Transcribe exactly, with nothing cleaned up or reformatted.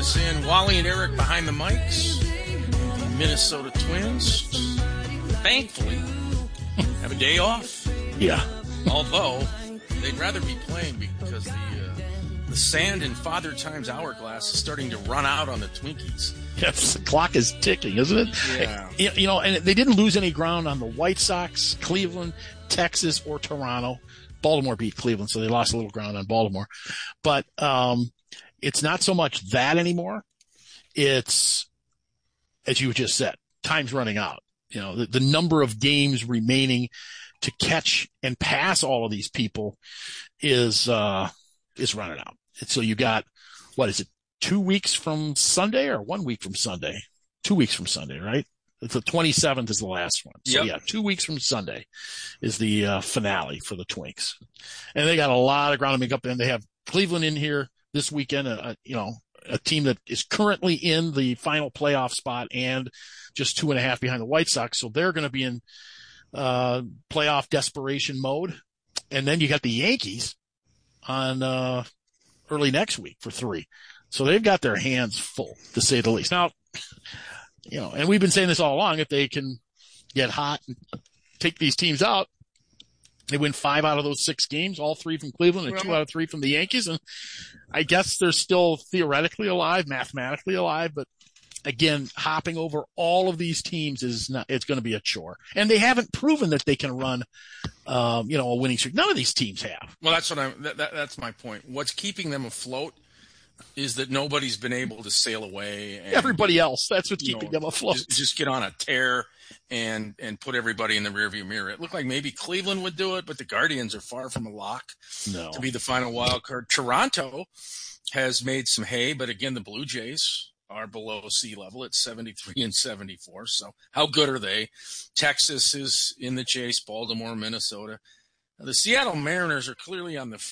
us in. Wally and Eric behind the mics. The Minnesota Twins, thankfully, have a day off. Yeah. Although, they'd rather be playing because the uh, the sand in Father Time's hourglass is starting to run out on the Twinkies. Yes, the clock is ticking, isn't it? Yeah. You know, and they didn't lose any ground on the White Sox, Cleveland, Texas, or Toronto. Baltimore beat Cleveland, so they lost a little ground on Baltimore. But um, it's not so much that anymore. It's, as you just said, time's running out. You know, the, the number of games remaining to catch and pass all of these people is uh, is running out. And so you got, what is it, two weeks from Sunday or one week from Sunday? Two weeks from Sunday, right? The twenty-seventh is the last one. So, yep. yeah, two weeks from Sunday is the uh, finale for the Twinks. And they got a lot of ground to make up. And they have Cleveland in here this weekend, uh, you know, a team that is currently in the final playoff spot and just two and a half behind the White Sox. So they're going to be in uh, playoff desperation mode. And then you got the Yankees on uh, early next week for three. So they've got their hands full, to say the least. Now, you know, and we've been saying this all along, if they can get hot and take these teams out, they win five out of those six games, all three from Cleveland and two out of three from the Yankees. And I guess they're still theoretically alive, mathematically alive. But again, hopping over all of these teams is not, it's going to be a chore. And they haven't proven that they can run, um, you know, a winning streak. None of these teams have. Well, that's what I'm, that, that, that's my point. What's keeping them afloat is that nobody's been able to sail away. And, everybody else, that's what's keeping know, them afloat. Just, just get on a tear and and put everybody in the rearview mirror. It looked like maybe Cleveland would do it, but the Guardians are far from a lock no. to be the final wild card. Toronto has made some hay, but again, the Blue Jays are below sea level at seventy-three and seventy-four. So how good are they? Texas is in the chase, Baltimore, Minnesota. The Seattle Mariners are clearly on the